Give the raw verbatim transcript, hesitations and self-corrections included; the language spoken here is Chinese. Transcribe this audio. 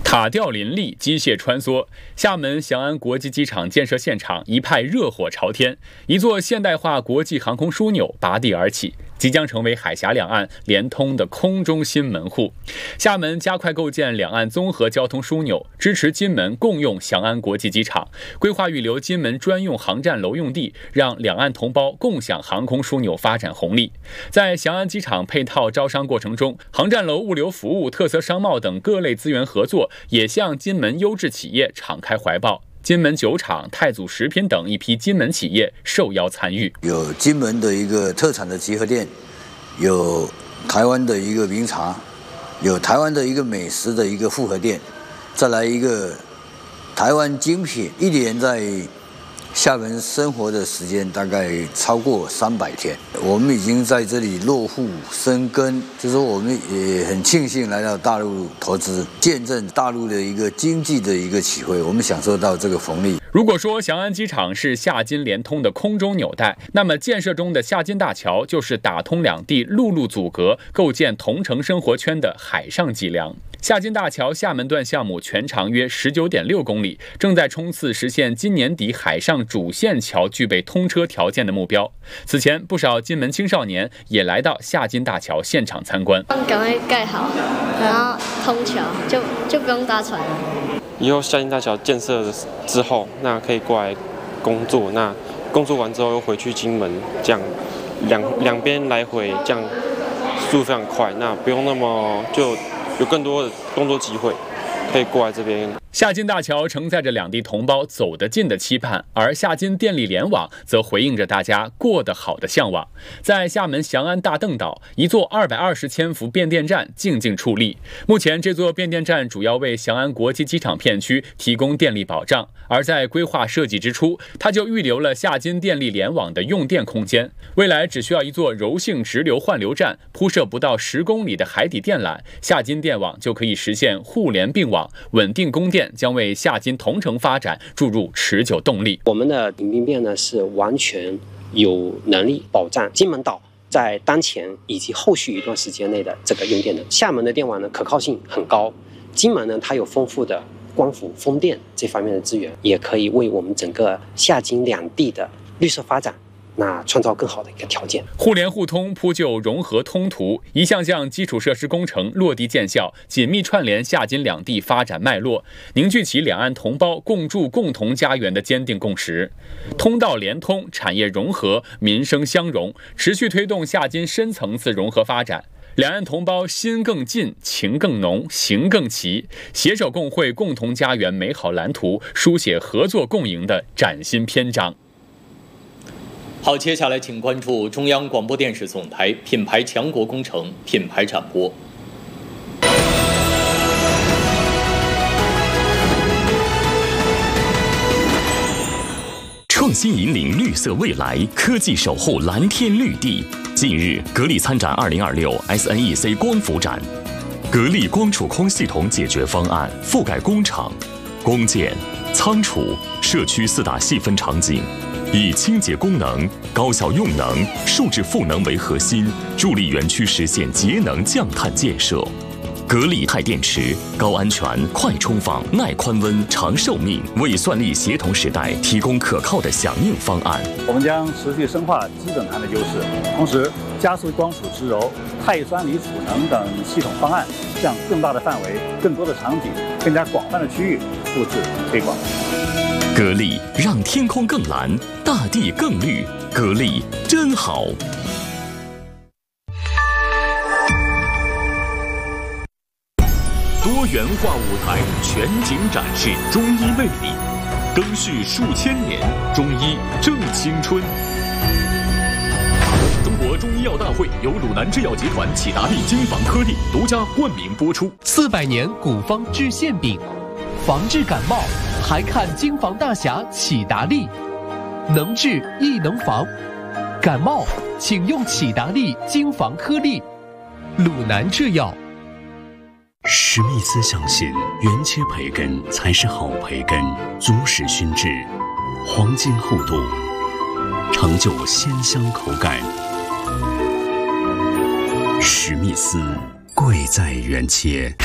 塔吊林立，机械穿梭，厦门翔安国际机场建设现场一派热火朝天，一座现代化国际航空枢纽拔地而起，即将成为海峡两岸连通的空中新门户。厦门加快构建两岸综合交通枢纽，支持金门共用翔安国际机场，规划预留金门专用航站楼用地，让两岸同胞共享航空枢纽发展红利。在翔安机场配套招商过程中，航站楼、物流服务、特色商贸等各类资源合作也向金门优质企业敞开怀抱。金门酒厂、太祖食品等一批金门企业受邀参与， 有金门的一个特产的集合店，有台湾的一个名茶，有台湾的一个美食的一个复合店，再来一个台湾精品。一连在厦门生活的时间大概超过三百天，我们已经在这里落户生根，就是说我们也很庆幸来到大陆投资，见证大陆的一个经济的一个起飞，我们享受到这个红利。 如果说翔安机场是厦金连通的空中纽带，那么建设中的厦金大桥就是打通两地陆路阻隔，构建同城生活圈的海上脊梁。厦金大桥厦门段项目全长约 十九点六公里，正在冲刺实现今年底海上主线桥具备通车条件的目标。此前，不少金门青少年也来到厦金大桥现场参观。 赶快盖好，然后通桥，就就不用搭船了。 以后厦金大桥建设之后，那可以过来工作，那工作完之后又回去金门，这样两两边来回，这样速度非常快，那不用那么就有更多的工作机会。可以过来这边。 厦金大桥承载着两地同胞走得近的期盼，而厦金电力联网则回应着大家过得好的向往。在厦门翔安大嶝岛，一座二百二十千伏变电站静静矗立。目前，这座变电站主要为翔安国际机场片区提供电力保障，而在规划设计之初，它就预留了厦金电力联网的用电空间。未来只需要一座柔性直流换流站，铺设不到十公里的海底电缆，厦金电网就可以实现互联并网，稳定供电，将为厦金同城发展注入持久动力。 我们的引兵变呢是完全有能力保障金门岛在当前以及后续一段时间内的这个用电的。厦门的电网呢可靠性很高，金门呢它有丰富的光伏、风电这方面的资源，也可以为我们整个厦金两地的绿色发展那创造更好的一个条件。 互联互通铺就融合通途，一项项基础设施工程落地见效，紧密串联厦金两地发展脉络，凝聚起两岸同胞共筑共同家园的坚定共识。通道连通，产业融合，民生相融，持续推动厦金深层次融合发展。两岸同胞心更近，情更浓，行更齐，携手共绘共同家园美好蓝图，书写合作共赢的崭新篇章。 好，接下来请关注中央广播电视总台品牌强国工程品牌展播。 创新引领绿色未来，科技守护蓝天绿地。近日，格力参展二零二六 S N E C 光伏展，格力光储空系统解决方案覆盖工厂、工建、仓储、社区四大细分场景。以清洁功能、高效用能、数字赋能为核心，助力园区实现节能降碳建设。格力钛电池高安全、快充放、耐宽温、长寿命，为算力协同时代提供可靠的响应方案。 我们将持续深化基准盘的优势，同时加速光储直柔、钛酸锂储能等系统方案，向更大的范围、更多的场景、更加广泛的区域复制推广。 格力让天空更蓝，大地更绿，格力真好。 多元化舞台全景展示中医魅力，更续数千年，中医正青春。中国中医药大会由鲁南制药集团启达利金防颗粒独家冠名播出。 四百年古方治馅饼，防治感冒还看金防大侠启达利，能治亦能防。感冒请用启达利金防颗粒。鲁南制药。 史密斯相信原切培根才是好培根，足史熏制，黄金厚度，成就鲜香口感。史密斯贵在原切。